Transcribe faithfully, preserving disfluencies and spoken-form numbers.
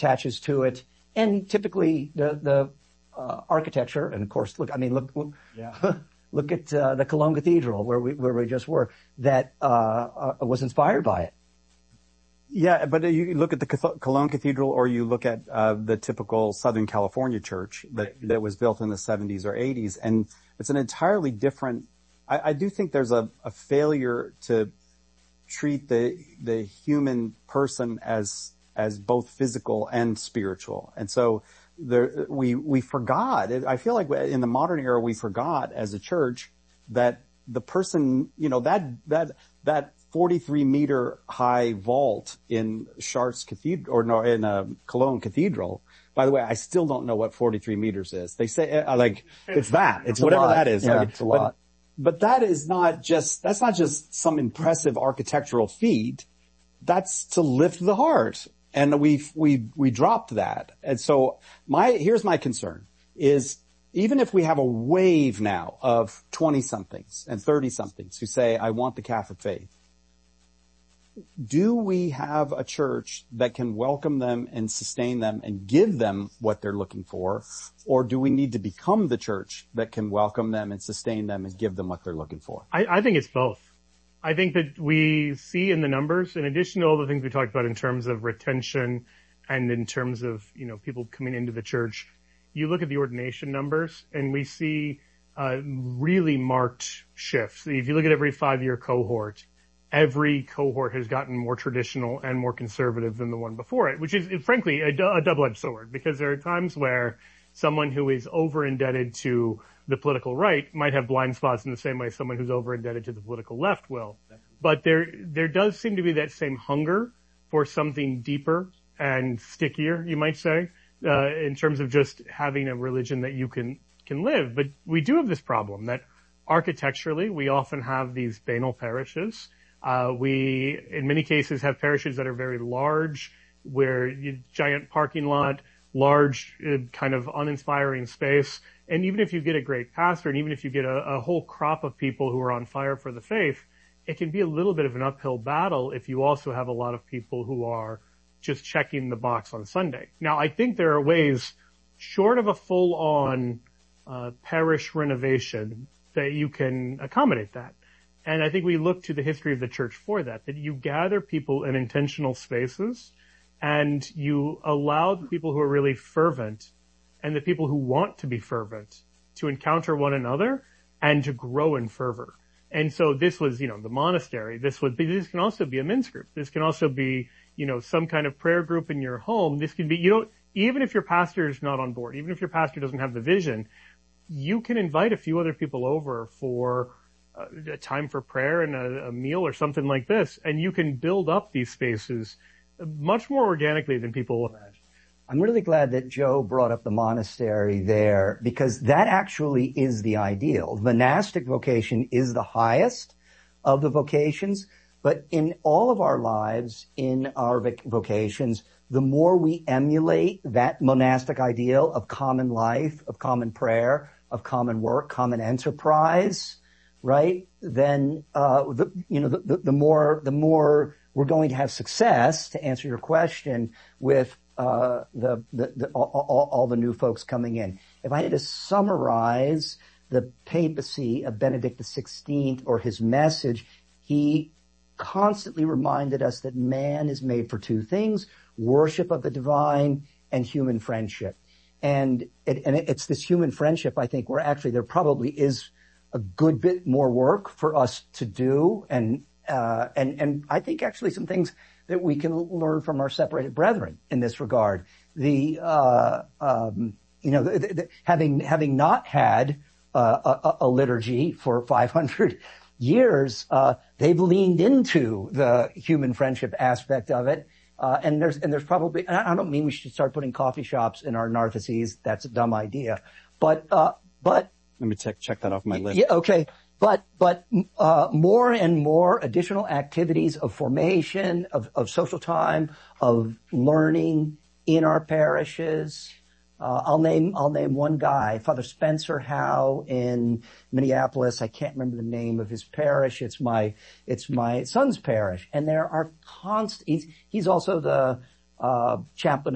attaches to it, and typically the the uh, architecture, and of course, look, I mean, look, look, yeah. look at uh, the Cologne Cathedral where we where we just were, that uh, uh, was inspired by it. Yeah, but you look at the Cologne Cathedral, or you look at uh, the typical Southern California church that that was built in the seventies or eighties, and it's an entirely different. I, I do think there's a, a failure to treat the the human person as as both physical and spiritual, and so there we we forgot. I feel like in the modern era we forgot as a church that the person, you know, that that that. forty-three meter high vault in Chartres Cathedral, or no, in uh, Cologne Cathedral. By the way, I still don't know what forty-three meters is. They say, uh, like, it's that. It's, it's whatever that is. Yeah, like, it's a lot. But, but that is not just, that's not just some impressive architectural feat. That's to lift the heart. And we, we, we dropped that. And so my, here's my concern is, even if we have a wave now of twenty somethings and thirty somethings who say, I want the Catholic faith, do we have a church that can welcome them and sustain them and give them what they're looking for? Or do we need to become the church that can welcome them and sustain them and give them what they're looking for? I, I think it's both. I think that we see in the numbers, in addition to all the things we talked about in terms of retention and in terms of, you know, people coming into the church, you look at the ordination numbers and we see uh, really marked shifts. If you look at every five-year cohort, every cohort has gotten more traditional and more conservative than the one before it, which is, frankly, a, a double-edged sword, because there are times where someone who is over-indebted to the political right might have blind spots in the same way someone who's over-indebted to the political left will. But there, there does seem to be that same hunger for something deeper and stickier, you might say, uh, in terms of just having a religion that you can, can live. But we do have this problem that architecturally we often have these banal parishes. Uh, we, in many cases, have parishes that are very large, where you, giant parking lot, large, uh, kind of uninspiring space. And even if you get a great pastor, and even if you get a, a whole crop of people who are on fire for the faith, it can be a little bit of an uphill battle if you also have a lot of people who are just checking the box on Sunday. Now, I think there are ways, short of a full-on uh, parish renovation, that you can accommodate that. And I think we look to the history of the church for that, that you gather people in intentional spaces and you allow the people who are really fervent and the people who want to be fervent to encounter one another and to grow in fervor. And so this was, you know, the monastery. This would be, this can also be a men's group. This can also be, you know, some kind of prayer group in your home. This can be, you don't, even if your pastor is not on board, even if your pastor doesn't have the vision, you can invite a few other people over for a time for prayer and a, a meal or something like this, and you can build up these spaces much more organically than people imagine. I'm really glad that Joe brought up the monastery there, because that actually is the ideal. Monastic vocation is the highest of the vocations, but in all of our lives, in our vocations, the more we emulate that monastic ideal of common life, of common prayer, of common work, common enterprise, right? Then, uh, the, you know, the, the, the more, the more we're going to have success, to answer your question, with, uh, the, the, the all, all, all the new folks coming in. If I had to summarize the papacy of Benedict the sixteenth or his message, he constantly reminded us that man is made for two things: worship of the divine and human friendship. And it, and it's this human friendship, I think, where actually there probably is a good bit more work for us to do, and uh and and I think actually some things that we can learn from our separated brethren in this regard. The uh um you know the, the, having having not had uh, a, a liturgy for five hundred years, uh they've leaned into the human friendship aspect of it. Uh, and there's, and there's probably, and I don't mean we should start putting coffee shops in our nartheses. That's a dumb idea. But, uh, but. Let me check, check that off my list. Yeah, okay. But, but, uh, more and more additional activities of formation, of, of social time, of learning in our parishes. Uh, I'll name, I'll name one guy, Father Spencer Howe in Minneapolis. I can't remember the name of his parish. It's my, it's my son's parish. And there are constant, he's, he's also the, uh, chaplain